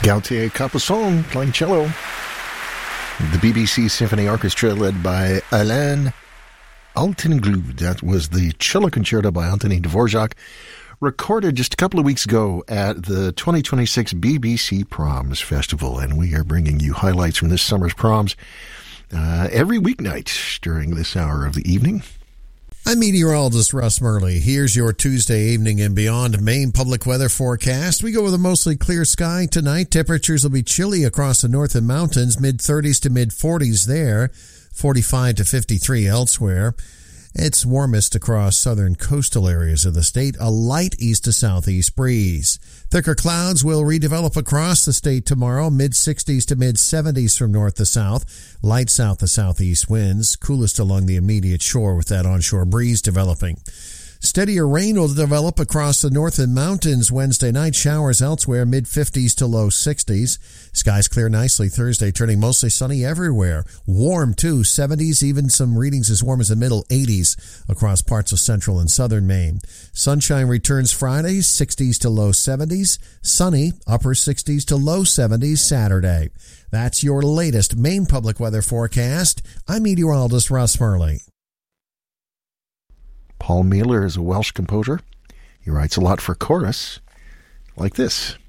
Gautier Capuçon playing cello. The BBC Symphony Orchestra led by Alain Altinglou. That was the cello concerto by Anthony Dvorak, recorded just a couple of weeks ago at the 2026 BBC Proms Festival. And we are bringing you highlights from this summer's proms every weeknight during this hour of the evening. I'm meteorologist Russ Murley. Here's your Tuesday evening and beyond Maine public weather forecast. We go with a mostly clear sky tonight. Temperatures will be chilly across the northern mountains, mid-30s to mid-40s there, 45 to 53 elsewhere. It's warmest across southern coastal areas of the state, a light east to southeast breeze. Thicker clouds will redevelop across the state tomorrow, mid-60s to mid-70s from north to south, light south to southeast winds, coolest along the immediate shore with that onshore breeze developing. Steadier rain will develop across the northern mountains Wednesday night. Showers elsewhere, mid-50s to low 60s. Skies clear nicely Thursday, turning mostly sunny everywhere. Warm, too, 70s, even some readings as warm as the middle 80s across parts of central and southern Maine. Sunshine returns Friday, 60s to low 70s. Sunny, upper 60s to low 70s Saturday. That's your latest Maine public weather forecast. I'm meteorologist Russ Murley. Paul Mueller is a Welsh composer. He writes a lot for chorus, like this.